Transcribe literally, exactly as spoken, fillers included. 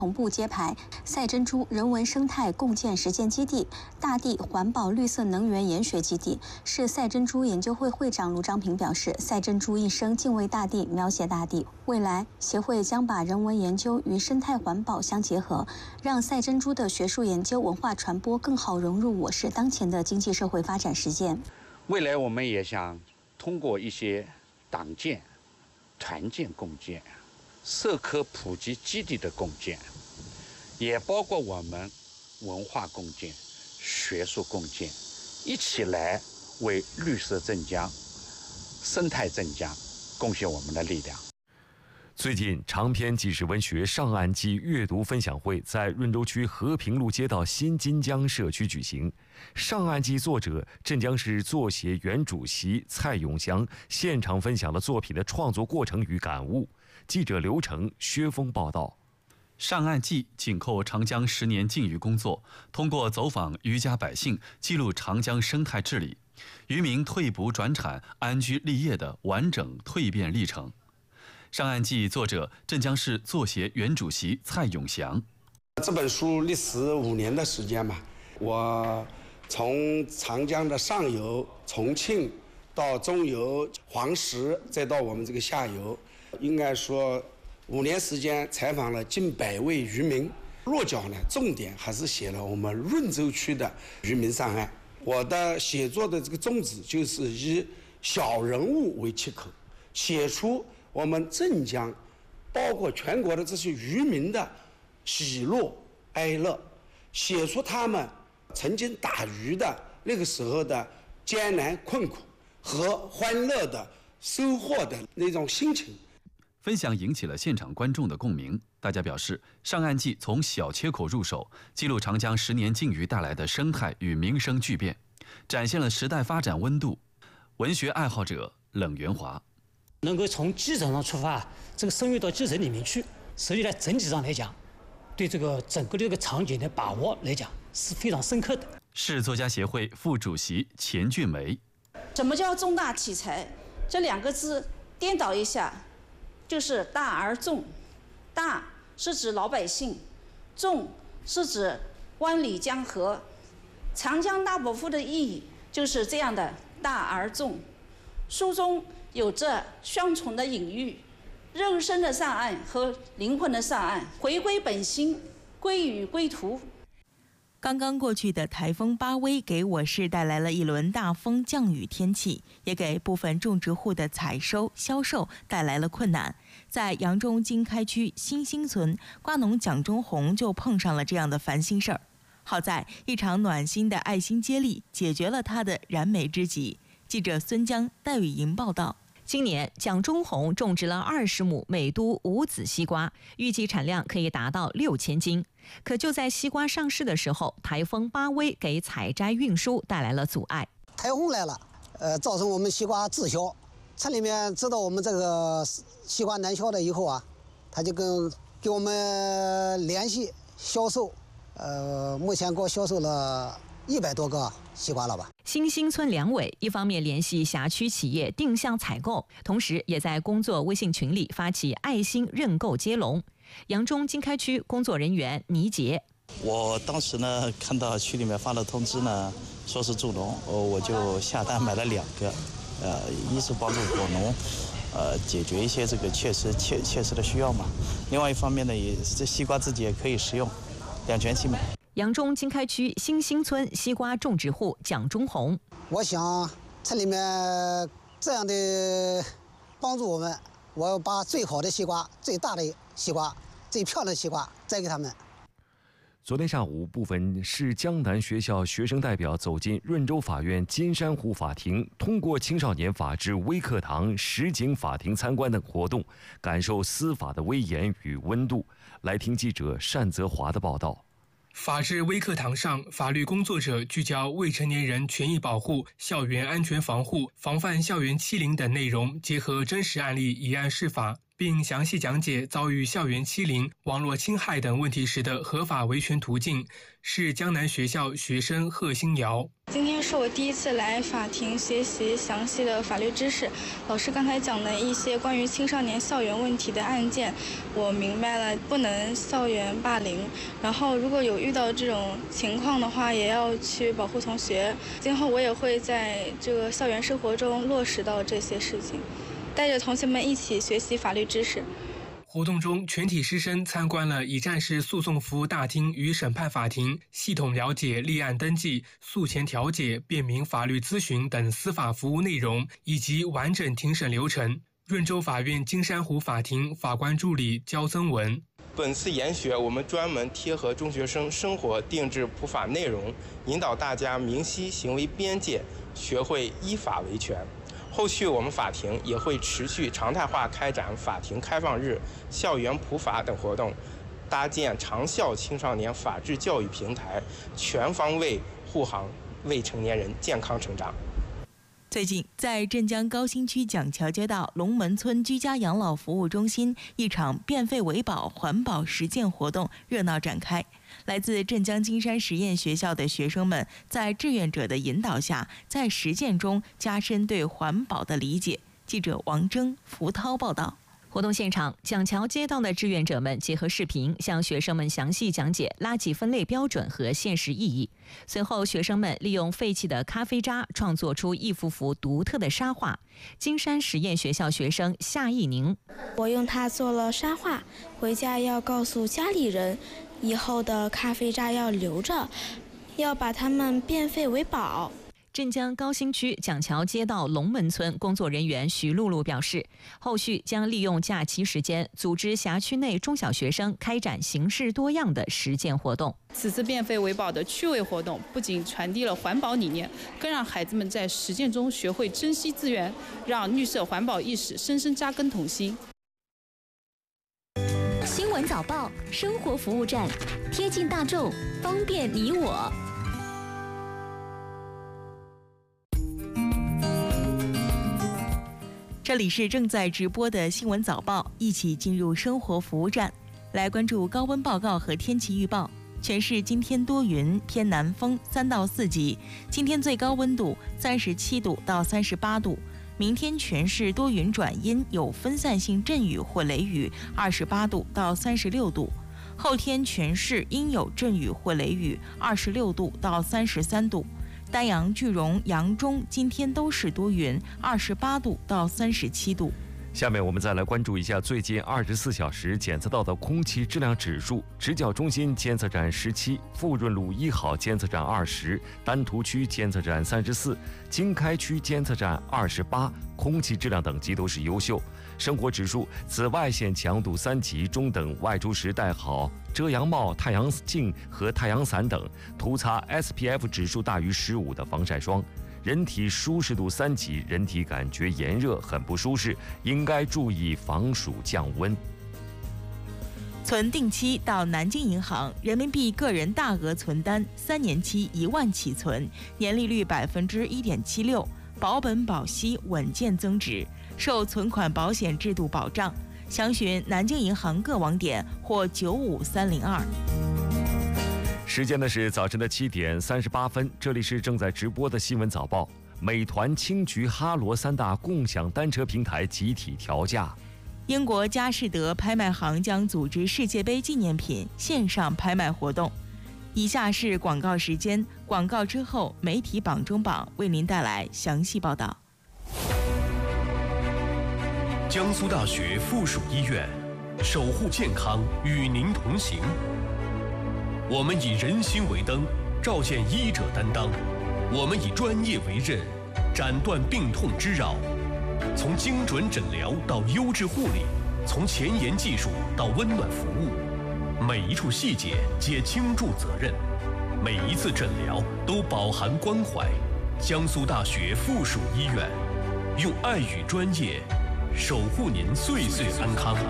同步揭牌赛珍珠人文生态共建实践基地、大地环保绿色能源研学基地。市赛珍珠研究会会长卢章平表示，赛珍珠一生敬畏大地，描写大地。未来协会将把人文研究与生态环保相结合，让赛珍珠的学术研究、文化传播更好融入我市当前的经济社会发展实践。 未来我们也想通过一些党建、团建共建、社科普及基地的共建，也包括我们文化共建、学术共建，一起来为绿色镇江、生态镇江贡献我们的力量。 最近，长篇纪实文学《上岸记》阅读分享会在润州区和平路街道新金江社区举行。《上岸记》作者镇江市作协原主席蔡永祥现场分享了作品的创作过程与感悟。记者刘成、薛峰报道。 上岸记紧扣长江十年禁渔工作，通过走访渔家百姓，记录长江生态治理、渔民退捕转产、安居立业的完整蜕变历程。上岸记作者镇江市作协原主席蔡永祥。 这本书历时五年的时间嘛，我从长江的上游重庆到中游黄石，再到我们这个下游，应该说五年时间采访了近百位渔民。落脚呢，重点还是写了我们润州区的渔民上岸。我的写作的这个宗旨就是以小人物为切口，写出我们镇江，包括全国的这些渔民的喜怒哀乐，写出他们曾经打鱼的那个时候的艰难困苦和欢乐的收获的那种心情。 分享引起了现场观众的共鸣，大家表示，《上岸记》从小切口入手，记录长江十年禁渔带来的生态与民生巨变，展现了时代发展温度。文学爱好者冷元华。 能够从基层上出发，这个深入到基层里面去，实际在整体上来讲，对这个整个这个场景的把握来讲是非常深刻的。 市作家协会副主席钱俊梅。 什么叫重大题材？这两个字颠倒一下，就是大而重。大是指老百姓，重是指万里江河。长江大伯赋的意义就是这样的大而重。书中有着双重的隐喻，肉身的上岸和灵魂的上岸，回归本心，归于归途。 刚刚过去的台风巴威给我市带来了一轮大风降雨天气，也给部分种植户的采收销售带来了困难。在扬中经开区新兴村，瓜农蒋忠红就碰上了这样的烦心事儿。好在一场暖心的爱心接力解决了他的燃眉之急。记者孙江、戴雨莹报道。 今年蒋忠红种植了二十亩美都无籽西瓜，预计产量可以达到六千斤。可就在西瓜上市的时候，台风巴威给采摘运输带来了阻碍。 台风来了，呃，造成我们西瓜滞销。村里面知道我们这个西瓜难销了以后啊，他就跟给我们联系销售，呃，目前给我销售了一百多个西瓜了吧。 新兴村两委一方面联系辖区企业定向采购，同时也在工作微信群里发起爱心认购接龙。扬中经开区工作人员倪杰， 我当时呢看到区里面发了通知呢，说是助农，我就下单买了两个，呃，一是帮助果农，呃，解决一些这个切实切切实的需要嘛。另外一方面呢，也这西瓜自己也可以食用，两全其美。 扬中经开区新兴村西瓜种植户蒋忠红， 我想村里面这样的帮助我们，我要把最好的西瓜、最大的西瓜、最漂亮的西瓜摘给他们。 昨天上午，部分市江南学校学生代表走进润州法院金山湖法庭，通过青少年法治微课堂、实景法庭参观等活动，感受司法的威严与温度。来听记者单泽华的报道。 法治微课堂上，法律工作者聚焦未成年人权益保护、校园安全防护、防范校园欺凌等内容，结合真实案例以案释法， 并详细讲解遭遇校园欺凌、网络侵害等问题时的合法维权途径，是江南学校学生贺新瑶。 今天是我第一次来法庭学习详细的法律知识，老师刚才讲的一些关于青少年校园问题的案件，我明白了不能校园霸凌，然后如果有遇到这种情况的话，也要去保护同学。今后我也会在这个校园生活中落实到这些事情，带着同学们一起学习法律知识。 活动中，全体师生参观了一站式诉讼服务大厅与审判法庭，系统了解立案登记、诉前调解、便民法律咨询等司法服务内容以及完整庭审流程。润州法院金山湖法庭法官助理焦增文。 本次研学，我们专门贴合中学生生活定制普法内容，引导大家明晰行为边界，学会依法维权。后续我们法庭也会持续常态化开展法庭开放日、校园普法等活动，搭建长效青少年法治教育平台，全方位护航未成年人健康成长。 最近，在镇江高新区蒋桥街道龙门村居家养老服务中心，一场变废为宝环保实践活动热闹展开。来自镇江金山实验学校的学生们，在志愿者的引导下，在实践中加深对环保的理解。记者王征、福涛报道。 活动现场，蒋桥街道的志愿者们结合视频，向学生们详细讲解垃圾分类标准和现实意义。随后，学生们利用废弃的咖啡渣创作出一幅幅独特的沙画。金山实验学校学生夏艺宁， 我用它做了沙画，回家要告诉家里人，以后的咖啡渣要留着，要把它们变废为宝。 镇江高新区蒋桥街道龙门村工作人员徐露露表示，后续将利用假期时间，组织辖区内中小学生开展形式多样的实践活动。 此次变废为宝的趣味活动，不仅传递了环保理念，更让孩子们在实践中学会珍惜资源，让绿色环保意识深深扎根童心。 新闻早报，生活服务站，贴近大众，方便你我。 这里是正在直播的新闻早报，一起进入生活服务站，来关注高温报告和天气预报。全市今天多云，偏南风三到四级，今天最高温度三十七度到三十八度。明天全市多云转阴，有分散性阵雨或雷雨，二十八度到三十六度。后天全市阴有阵雨或雷雨，二十六度到三十三度。丹阳、句容、扬中今天都是多云，二十八度到三十七度。 下面我们再来关注一下最近二十四小时检测到的空气质量指数。直角中心监测站十七，富润路一号监测站二十，丹徒区监测站三十四，经开区监测站二十八，空气质量等级都是优秀。生活指数，紫外线强度三级中等，外出时戴好遮阳帽、太阳镜和太阳伞等，涂擦 S P F 指数大于十五的防晒霜。人体舒适度三级，人体感觉炎热，很不舒适，应该注意防暑降温。 存定期到南京银行，人民币个人大额存单三年期一万起存，年利率百分之一点七六，保本保息，稳健增值，受存款保险制度保障。详询南京银行各网点或九五三零二。 时间呢是早晨的七点三十八分，这里是正在直播的新闻早报。美团、青桔、哈罗三大共享单车平台集体调价。 英国佳士得拍卖行将组织世界杯纪念品线上拍卖活动。以下是广告时间，广告之后媒体榜中榜为您带来详细报道。 江苏大学附属医院，守护健康，与您同行。我们以人心为灯，照见医者担当；我们以专业为刃，斩断病痛之扰。从精准诊疗到优质护理，从前沿技术到温暖服务，每一处细节皆倾注责任，每一次诊疗都饱含关怀。江苏大学附属医院，用爱与专业守护您岁岁安康。